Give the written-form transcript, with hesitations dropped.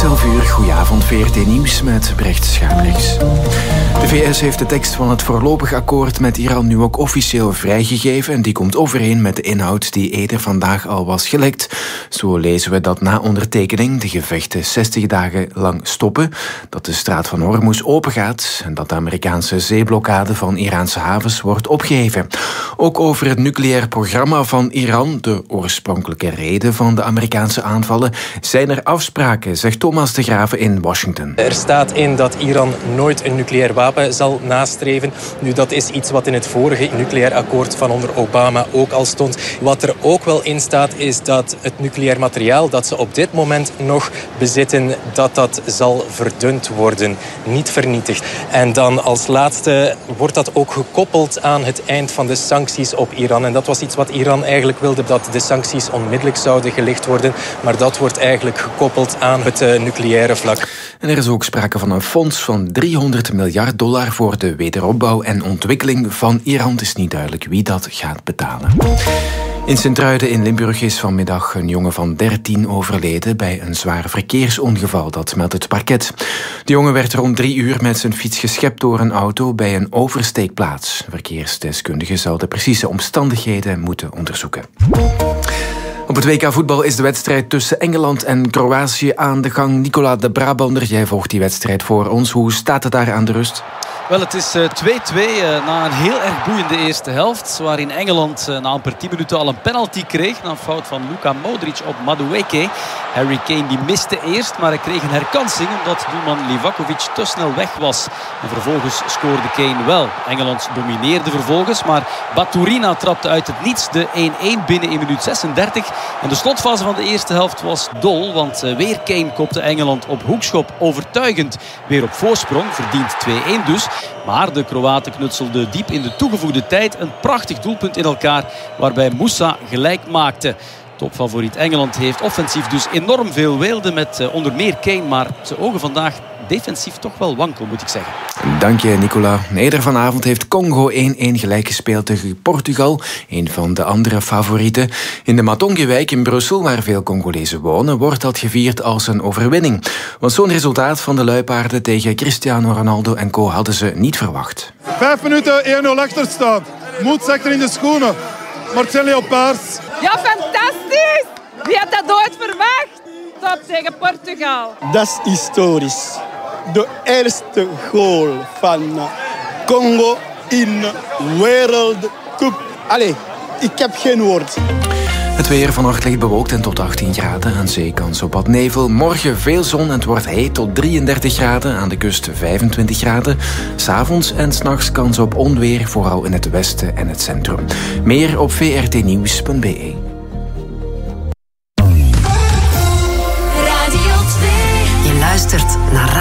11 uur, goedenavond, VRT Nieuws met Brecht Schaamrechts. De VS heeft de tekst van het voorlopig akkoord met Iran nu ook officieel vrijgegeven en die komt overeen met de inhoud die eerder vandaag al was gelekt. Zo lezen we dat na ondertekening de gevechten 60 dagen lang stoppen, dat de straat van Hormuz opengaat en dat de Amerikaanse zeeblokkade van Iraanse havens wordt opgeheven. Ook over het nucleair programma van Iran, de oorspronkelijke reden van de Amerikaanse aanvallen, zijn er afspraken, zegt Thomas de Graeve in Washington. Er staat in dat Iran nooit een nucleair wapen zal nastreven. Nu, dat is iets wat in het vorige nucleair akkoord van onder Obama ook al stond. Wat er ook wel in staat is dat het nucleair materiaal dat ze op dit moment nog bezitten, dat zal verdund worden, niet vernietigd. En dan als laatste wordt dat ook gekoppeld aan het eind van de sancties op Iran. En dat was iets wat Iran eigenlijk wilde, dat de sancties onmiddellijk zouden gelicht worden. Maar dat wordt eigenlijk gekoppeld aan het nucleaire vlak. En er is ook sprake van een fonds van $300 miljard voor de wederopbouw en ontwikkeling van Iran. Het is niet duidelijk wie dat gaat betalen. In Sint-Truiden in Limburg is vanmiddag een jongen van 13 overleden bij een zwaar verkeersongeval, dat meldt het parket. De jongen werd rond 3 uur met zijn fiets geschept door een auto bij een oversteekplaats. Verkeersdeskundigen zal de precieze omstandigheden moeten onderzoeken. Op het WK voetbal is de wedstrijd tussen Engeland en Kroatië aan de gang. Nicola de Brabander, jij volgt die wedstrijd voor ons. Hoe staat het daar aan de rust? Wel, het is 2-2 na een heel erg boeiende eerste helft. Waarin Engeland na amper 10 minuten al een penalty kreeg. Na een fout van Luka Modric op Madueke. Harry Kane die miste eerst, maar hij kreeg een herkansing omdat doelman Livakovic te snel weg was. En vervolgens scoorde Kane wel. Engeland domineerde vervolgens, maar Baturina trapte uit het niets de 1-1 binnen in minuut 36. En de slotfase van de eerste helft was dol, want weer Kane kopte Engeland op hoekschop overtuigend weer op voorsprong. Verdient 2-1 dus. Maar de Kroaten knutselden diep in de toegevoegde tijd een prachtig doelpunt in elkaar, waarbij Moussa gelijk maakte. Topfavoriet Engeland heeft offensief dus enorm veel weelde met onder meer Kane, maar zijn ogen vandaag defensief toch wel wankel, moet ik zeggen. Dank je, Nicola. Eerder vanavond heeft Congo 1-1 gelijk gespeeld tegen Portugal, een van de andere favorieten. In de Matongewijk in Brussel, waar veel Congolezen wonen, wordt dat gevierd als een overwinning. Want zo'n resultaat van de Luipaarden tegen Cristiano Ronaldo en co. hadden ze niet verwacht. 5 minuten 1-0 achterstand. Moed zegt er in de schoenen. Maar het zijn Leopards. Ja, fantastisch! Wie had dat ooit verwacht? Top tegen Portugal. Dat is historisch. De eerste goal van Congo in World Cup. Allee, ik heb geen woord. Het weer vannacht licht bewolkt en tot 18 graden. Aan zee kans op wat nevel. Morgen veel zon en het wordt heet tot 33 graden. Aan de kust 25 graden. 's Avonds en 's nachts kans op onweer, vooral in het westen en het centrum. Meer op vrtnieuws.be.